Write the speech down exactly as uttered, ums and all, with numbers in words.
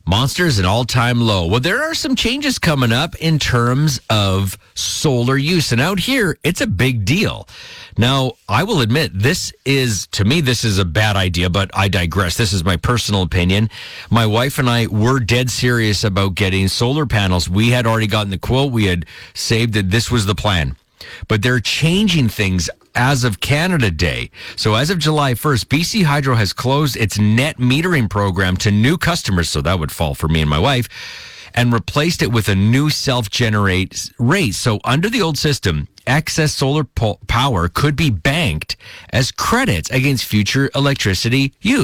Monster is an all-time low. Well, there are some changes coming up in terms of solar use. And out here, it's a big deal. Now, I will admit, this is, to me, this is a bad idea, but I digress. This is my personal opinion. My wife and I were dead serious about getting solar panels. We had already gotten the quote. We had saved it. This was the plan. But they're changing things as of Canada Day. So as of July first, B C Hydro has closed its net metering program to new customers, so that would fall for me and my wife, and replaced it with a new self-generate rate. So under the old system, excess solar po- power could be banked as credits against future electricity use.